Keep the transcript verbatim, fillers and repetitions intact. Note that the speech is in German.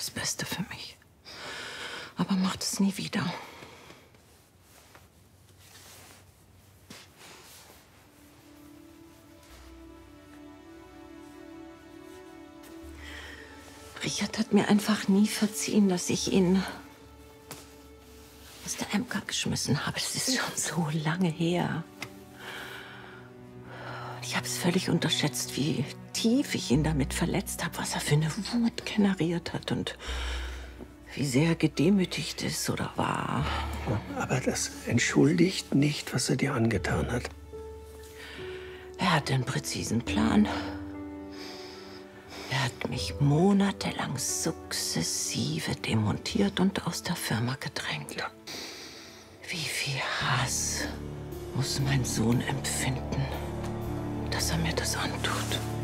das Beste für mich. Aber macht es nie wieder. Richard hat mir einfach nie verziehen, dass ich ihn aus der Emka geschmissen habe. Das ist schon so lange her. Ich habe es völlig unterschätzt, wie tief ich ihn damit verletzt habe, was er für eine Wut generiert hat und wie sehr gedemütigt ist oder war. Aber das entschuldigt nicht, was er dir angetan hat. Er hat einen präzisen Plan. Er hat mich monatelang sukzessive demontiert und aus der Firma gedrängt. Ja. Wie viel Hass muss mein Sohn empfinden, dass er mir das antut?